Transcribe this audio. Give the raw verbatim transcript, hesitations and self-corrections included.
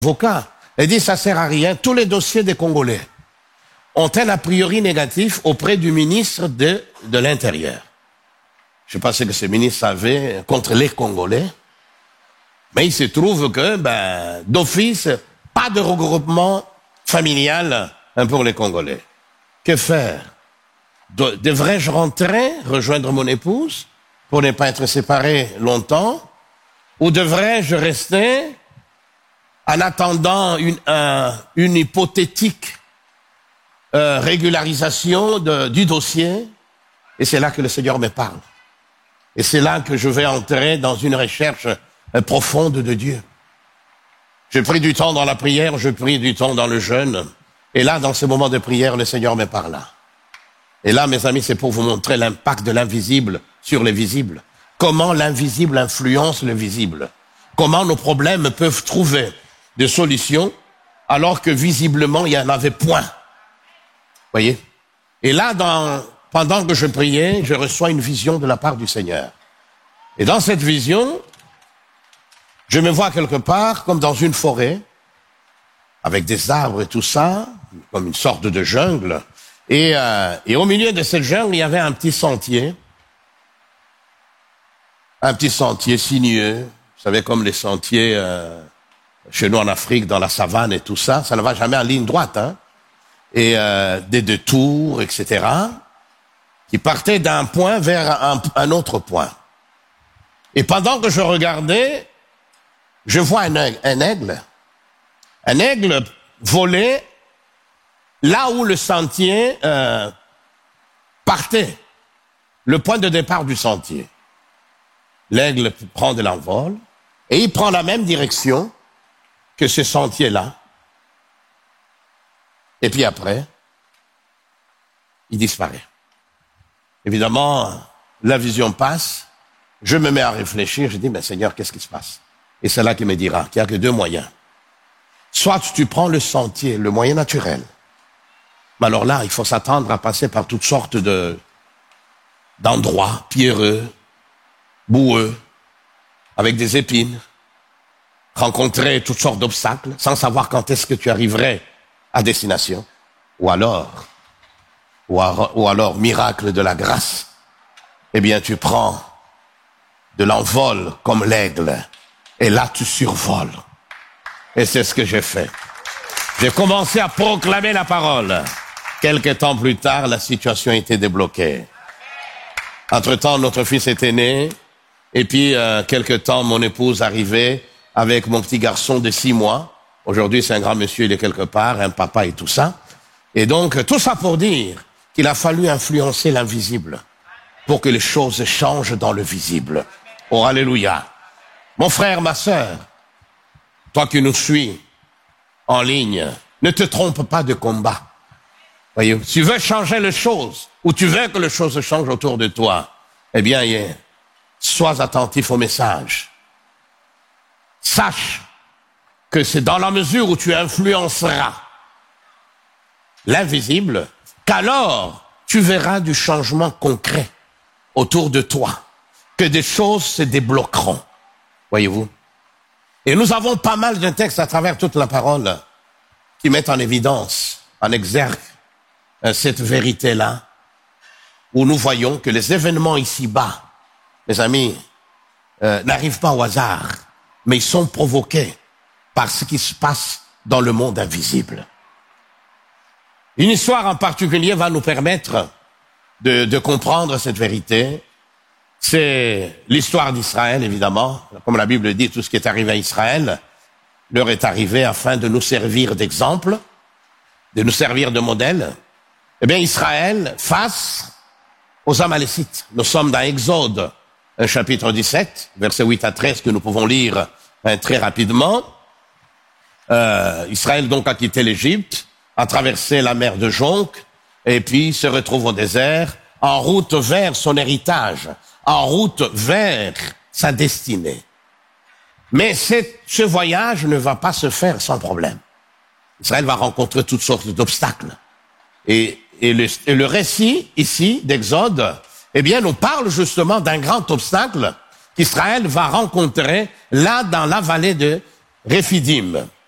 avocat. Elle dit ça sert à rien. Tous les dossiers des Congolais ont un a priori négatif auprès du ministre de, de l'Intérieur. Je ne sais pas ce que ce ministre avait contre les Congolais, mais il se trouve que, ben, d'office, pas de regroupement familial pour les Congolais. Que faire? De, devrais-je rentrer, rejoindre mon épouse, pour ne pas être séparés longtemps, ou devrais-je rester en attendant une, un, une hypothétique euh, régularisation de, du dossier? Et c'est là que le Seigneur me parle. Et c'est là que je vais entrer dans une recherche euh, profonde de Dieu. J'ai pris du temps dans la prière, j'ai pris du temps dans le jeûne. Et là, dans ce moment de prière, le Seigneur me parle. Et là, mes amis, c'est pour vous montrer l'impact de l'invisible sur le visible. Comment l'invisible influence le visible. Comment nos problèmes peuvent trouver des solutions alors que visiblement, il n'y en avait point. Voyez? Et là, dans, pendant que je priais, je reçois une vision de la part du Seigneur. Et dans cette vision, je me vois quelque part comme dans une forêt, avec des arbres et tout ça, comme une sorte de jungle. Et, euh, et au milieu de cette jungle, il y avait un petit sentier, un petit sentier sinueux. Vous savez, comme les sentiers euh, chez nous en Afrique, dans la savane et tout ça, ça ne va jamais en ligne droite, hein. Et euh, des détours, et cetera, qui partaient d'un point vers un, un autre point. Et pendant que je regardais, je vois un aigle, un aigle, un aigle voler là où le sentier euh, partait, le point de départ du sentier. L'aigle prend de l'envol et il prend la même direction que ce sentier-là. Et puis après, il disparaît. Évidemment, la vision passe, je me mets à réfléchir, je dis, mais Seigneur, qu'est-ce qui se passe? Et c'est là qu'il me dira qu'il n'y a que deux moyens. Soit tu prends le sentier, le moyen naturel, mais alors là, il faut s'attendre à passer par toutes sortes de d'endroits pierreux, boueux, avec des épines, rencontrer toutes sortes d'obstacles, sans savoir quand est-ce que tu arriverais à destination. Ou alors, ou, à, ou alors, miracle de la grâce, eh bien, tu prends de l'envol comme l'aigle, et là, tu survoles. Et c'est ce que j'ai fait. J'ai commencé à proclamer la parole. Quelque temps plus tard, la situation était débloquée. Entre-temps, notre fils était né, et puis, euh, quelque temps, mon épouse arrivait avec mon petit garçon de six mois. Aujourd'hui, c'est un grand monsieur, il est quelque part, un papa et tout ça. Et donc, tout ça pour dire qu'il a fallu influencer l'invisible pour que les choses changent dans le visible. Oh, alléluia. Mon frère, ma sœur, toi qui nous suis en ligne, ne te trompe pas de combat. Voyez, si tu veux changer les choses, ou tu veux que les choses changent autour de toi, eh bien, sois attentif au message. Sache que c'est dans la mesure où tu influenceras l'invisible qu'alors tu verras du changement concret autour de toi, que des choses se débloqueront. Voyez-vous? Et nous avons pas mal de textes à travers toute la parole qui mettent en évidence, en exergue, euh, cette vérité-là, où nous voyons que les événements ici-bas, mes amis, euh, n'arrivent pas au hasard, mais ils sont provoqués par ce qui se passe dans le monde invisible. Une histoire en particulier va nous permettre de, de comprendre cette vérité. C'est l'histoire d'Israël, évidemment. Comme la Bible dit, tout ce qui est arrivé à Israël leur est arrivé afin de nous servir d'exemple, de nous servir de modèle. Eh bien, Israël face aux Amalécites. Nous sommes dans Exode, chapitre dix-sept, versets huit à treize, que nous pouvons lire hein, très rapidement. Euh, Israël donc a quitté l'Égypte, a traversé la mer de Jonc, et puis se retrouve au désert, en route vers son héritage, en route vers sa destinée. Mais cette, ce voyage ne va pas se faire sans problème. Israël va rencontrer toutes sortes d'obstacles. Et, et, le, et le récit ici d'Exode, eh bien, nous parle justement d'un grand obstacle qu'Israël va rencontrer là dans la vallée de Réphidim.